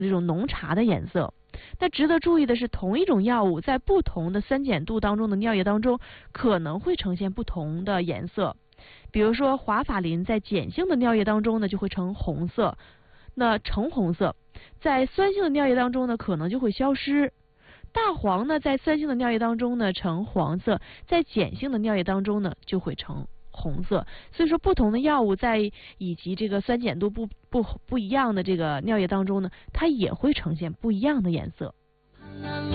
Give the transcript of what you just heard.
那种浓茶的颜色。那值得注意的是，同一种药物在不同的酸碱度当中的尿液当中可能会呈现不同的颜色。比如说华法林在碱性的尿液当中呢就会呈红色，那橙红色；在酸性的尿液当中呢可能就会消失。大黄呢在酸性的尿液当中呢呈黄色，在碱性的尿液当中呢就会呈红色。所以说不同的药物在以及这个酸碱度不一样的这个尿液当中呢，它也会呈现不一样的颜色。